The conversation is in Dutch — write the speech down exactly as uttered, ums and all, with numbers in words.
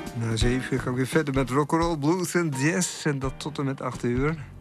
Na zeven uur ga ik weer verder met rock'n'roll, blues en jazz. En dat tot en met acht uur.